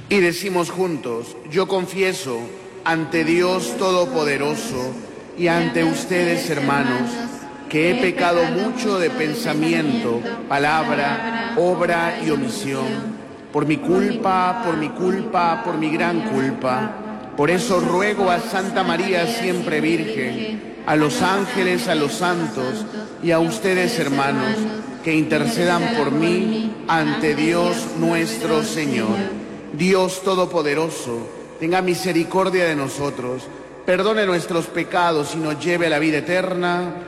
Y decimos juntos, yo confieso ante Dios Todopoderoso y ante ustedes, hermanos, que he pecado mucho de pensamiento, palabra, obra y omisión, por mi culpa, por mi gran culpa. Por eso ruego a Santa María siempre Virgen, a los ángeles, a los santos y a ustedes, hermanos, que intercedan por mí ante Dios nuestro Señor. Dios Todopoderoso, tenga misericordia de nosotros, perdone nuestros pecados y nos lleve a la vida eterna.